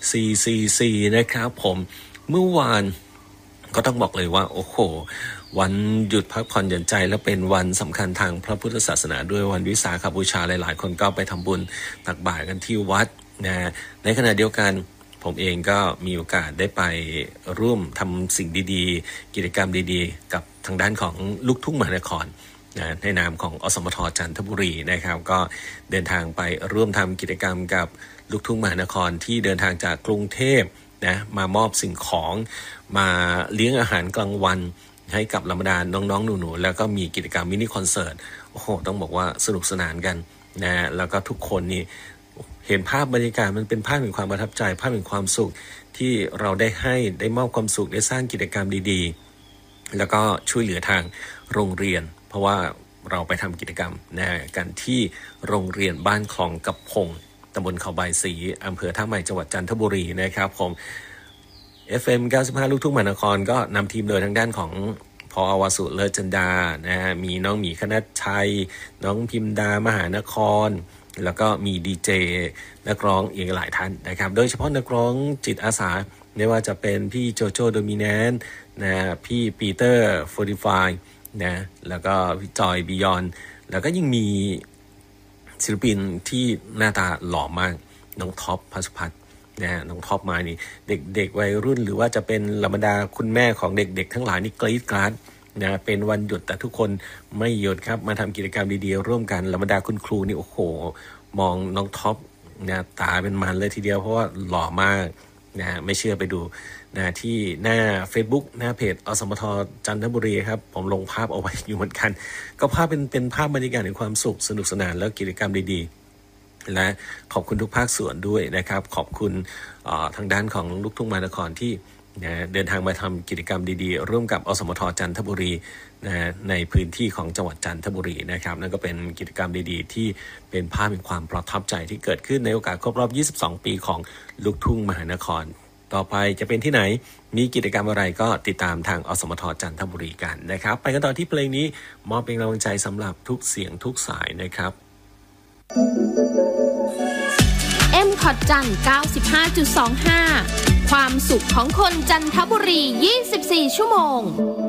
444นะครับผมเมื่อวานก็ต้องบอกเลยว่าโอ้โหวันหยุดพักผ่อนหย่อนใจและเป็นวันสำคัญทางพระพุทธศาสนาด้วยวันวิสาขบูชาหลายๆคนก็ไปทำบุญตักบาตรกันที่วัดนะในขณะเดียวกันผมเองก็มีโอกาสได้ไปร่วมทำสิ่งดีๆกิจกรรมดีๆกับทางด้านของลูกทุ่งมหานครนะในนามของอสมทจันทบุรีนะครับก็เดินทางไปร่วมทำกิจกรรมกับลูกทุ่งมหานครที่เดินทางจากกรุงเทพนะมามอบสิ่งของมาเลี้ยงอาหารกลางวันให้กับเหล่าบรรดาน้องๆหนูๆแล้วก็มีกิจกรรมมินิคอนเสิร์ตโอ้โหต้องบอกว่าสนุกสนานกันนะแล้วก็ทุกคนนี่เห็นภาพบรรยากาศมันเป็นภาพแห่งความประทับใจภาพแห่งความสุขที่เราได้มอบความสุขได้สร้างกิจกรรมดีๆแล้วก็ช่วยเหลือทางโรงเรียนเพราะว่าเราไปทำกิจกรรมนะกันที่โรงเรียนบ้านคลองกระพงตำบลเขาบายศรีอำเภอท่าใหม่จังหวัดจันทบุรีนะครับผม FM 95 ลูกทุ่งมหานครก็นำทีมโดยทางด้านของพอวสุเลิศจันดานะมีน้องหมีคณัชชัยน้องพิมดามหานครแล้วก็มีดีเจนักร้องอีกหลายท่านนะครับโดยเฉพาะนักร้องจิตอาสาไม่ว่าจะเป็นพี่โจโจโดมิแนนต์นะพี่ปีเตอร์45นะแล้วก็พี่จอยบิยอนแล้วก็ยังมีศิลปินที่หน้าตาหล่อมากน้องท็อปพัชพัฒน์นะน้องท็อปมานี่เด็กๆวัยรุ่นหรือว่าจะเป็นเหล่าบรรดาคุณแม่ของเด็กๆทั้งหลายนี่กรี๊ดกราดนะเป็นวันหยุดแต่ทุกคนไม่หยุดครับมาทำกิจกรรมดีๆร่วมกันเหล่าบรรดาคุณครูนี่โอ้โหมองน้องท็อปนะตาเป็นมันเลยทีเดียวเพราะว่าหล่อมากนะไม่เชื่อไปดูนะที่หน้า Facebook หน้าเพจอสมทจันทบุรีครับผมลงภาพเอาไว้อยู่เหมือนกันก็ภาพเป็นภาพบรรยากาศในความสุขสนุกสนานแล้วกิจกรรมดีๆและขอบคุณทุกภาคส่วนด้วยนะครับขอบคุณทางด้านของลูกทุ่งมหานครที่นะเดินทางมาทำกิจกรรมดีๆร่วมกับอสมทจันทบุรีนะในพื้นที่ของจังหวัดจันทบุรีนะครับนั่นก็เป็นกิจกรรมดีๆที่เป็นภาพแห่งความประทับใจที่เกิดขึ้นในโอกาสครบรอบ22ปีของลูกทุ่งมหานครต่อไปจะเป็นที่ไหนมีกิจกรรมอะไรก็ติดตามทางอสมทจันทบุรีกันนะครับไปกันต่อที่เพลงนี้มอบเป็นกำลังใจสำหรับทุกเสียงทุกสายนะครับพอดจัน 95.25 ความสุขของคนจันทบุรี 24 ชั่วโมง